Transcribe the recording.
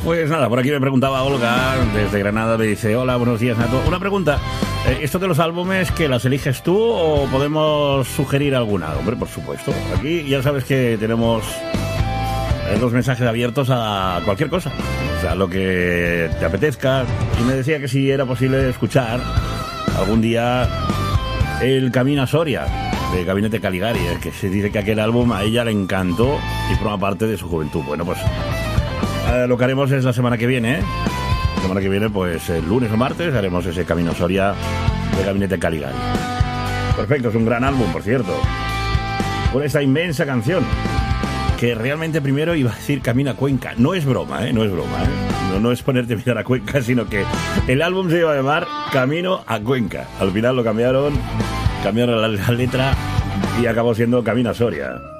Pues nada, por aquí me preguntaba Olga desde Granada, me dice: hola, buenos días, Nato. Una pregunta, ¿esto de los álbumes que las eliges tú o podemos sugerir alguna? Hombre, por supuesto. Aquí ya sabes que tenemos los mensajes abiertos a cualquier cosa, o sea, lo que te apetezca. Y me decía que si era posible escuchar algún día El Camino a Soria, de Gabinete Caligari, que se dice que aquel álbum a ella le encantó y forma parte de su juventud. Bueno, pues lo que haremos es la semana que viene, La semana que viene, pues el lunes o martes, haremos ese Camino a Soria de Gabinete Caligari. Perfecto, es un gran álbum, por cierto, con esta inmensa canción, que realmente primero iba a decir Camino a Cuenca. No es broma, no es broma, No es ponerte a mirar a Cuenca, sino que el álbum se iba a llamar Camino a Cuenca. Al final lo cambiaron la letra y acabó siendo Camino a Soria.